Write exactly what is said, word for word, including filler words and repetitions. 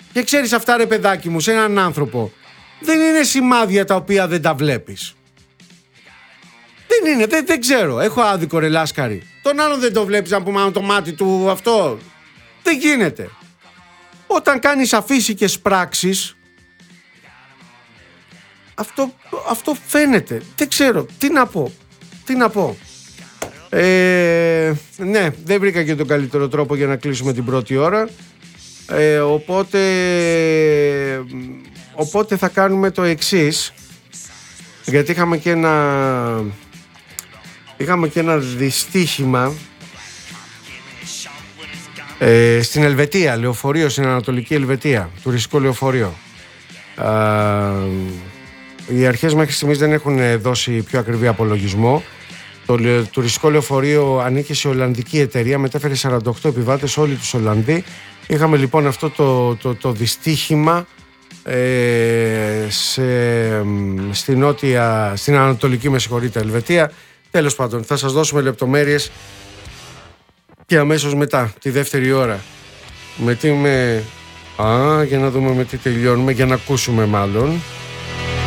Και ξέρεις αυτά, ρε παιδάκι μου, σε έναν άνθρωπο δεν είναι σημάδια τα οποία δεν τα βλέπεις. Δεν είναι, δεν, δεν ξέρω. Έχω άδικο, ρε Λάσκαρη. Τον άλλον δεν το βλέπεις, να πούμε, το μάτι του αυτό. Δεν γίνεται. Όταν κάνεις αφύσικες πράξεις, αυτό, αυτό φαίνεται. Δεν ξέρω, τι να πω. Τι να πω. Ε, ναι, δεν βρήκα και τον καλύτερο τρόπο για να κλείσουμε την πρώτη ώρα. Ε, οπότε, οπότε θα κάνουμε το εξής. Γιατί είχαμε και ένα Είχαμε και ένα δυστύχημα ε, στην Ελβετία, λεωφορείο στην Ανατολική Ελβετία, τουριστικό λεωφορείο. Ε, οι αρχές μέχρι στιγμής δεν έχουν δώσει πιο ακριβή απολογισμό. Το λε, τουριστικό λεωφορείο ανήκε σε Ολλανδική εταιρεία, μετέφερε σαράντα οκτώ επιβάτες, όλοι τους Ολλανδοί. Είχαμε λοιπόν αυτό το, το, το δυστύχημα ε, σε, στην, νότια, στην Ανατολική, με συγχωρείτε, Ελβετία. Τέλος πάντων, θα σας δώσουμε λεπτομέρειες και αμέσως μετά, τη δεύτερη ώρα. Με τι με... Α, για να δούμε με τι τελειώνουμε, για να ακούσουμε μάλλον.